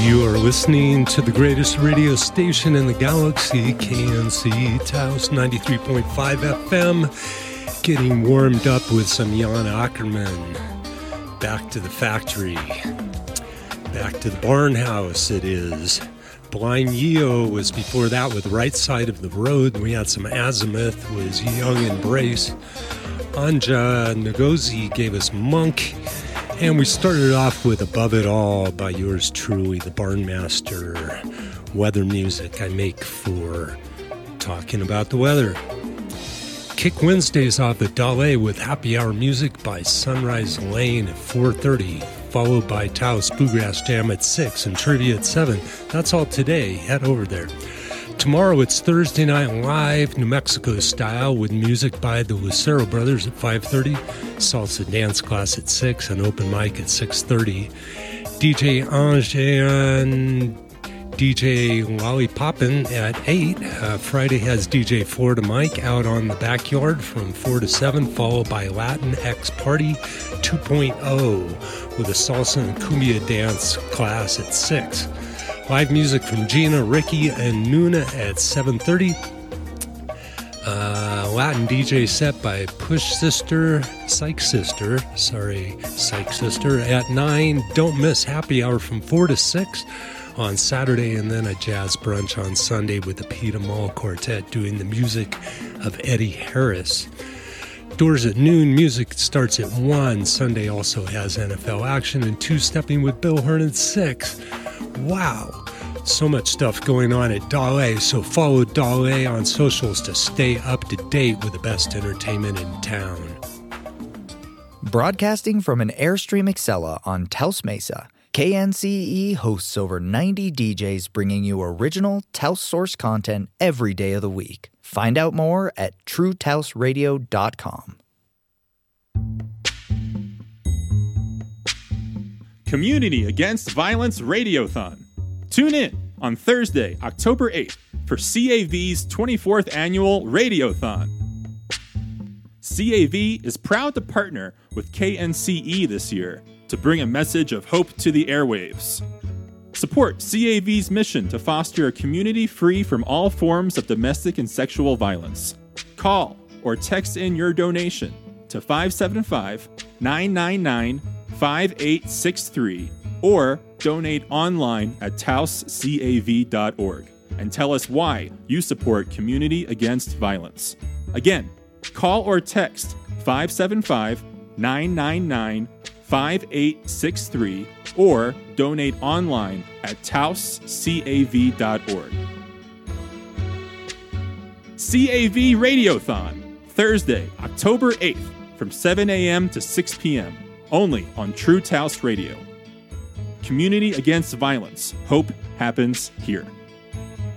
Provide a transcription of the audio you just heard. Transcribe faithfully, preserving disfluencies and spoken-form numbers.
You are listening to the greatest radio station in the galaxy, K N C Taos ninety-three point five F M, getting warmed up with some Jan Ackerman. Back to the factory. Back to the barn house, it is. Blind Yeo was before that with Right Side of the Road. We had some Azimuth, was Young Embrace. Anja Ngozi gave us Monk. And we started off with Above It All by yours truly, the Barnmaster. Weather music I make for talking about the weather. Kick Wednesdays off at Dale with Happy Hour music by Sunrise Lane at four thirty, followed by Taos Bluegrass Jam at six and Trivia at seven. That's all today. Head over there. Tomorrow it's Thursday Night Live, New Mexico style, with music by the Lucero Brothers at five thirty, Salsa Dance Class at six, and Open Mic at six thirty. D J Ange and D J Lollipoppin' at eight. Uh, Friday has D J Florida Mike out on the backyard from four to seven, followed by Latin X Party two point oh with a Salsa and Cumbia Dance Class at six. Live music from Gina, Ricky, and Nuna at seven thirty. Uh, Latin D J set by Push Sister, Psych Sister, sorry, Psych Sister at nine. Don't miss Happy Hour from four to six on Saturday, and then a jazz brunch on Sunday with the Peter Mall Quartet doing the music of Eddie Harris. Doors at noon, music starts at one. Sunday also has N F L action and two-stepping with Bill Hearn at six. Wow, so much stuff going on at Dale, so follow Dale on socials to stay up to date with the best entertainment in town. Broadcasting from an Airstream Excella on Taos Mesa, K N C E hosts over ninety D Js bringing you original Taos source content every day of the week. Find out more at true taos radio dot com. Community Against Violence Radiothon. Tune in on Thursday, October eighth for C A V's twenty-fourth Annual Radiothon. C A V is proud to partner with K N C E this year to bring a message of hope to the airwaves. Support C A V's mission to foster a community free from all forms of domestic and sexual violence. Call or text in your donation to five seven five, nine nine nine, five eight six three or donate online at taos cav dot org and tell us why you support Community Against Violence. Again, call or text five seven five, nine nine nine, five eight six three or donate online at taos cav dot org. C A V Radiothon, Thursday, October eighth from seven a.m. to six p.m. only on True Taos Radio. Community Against Violence. Hope happens here.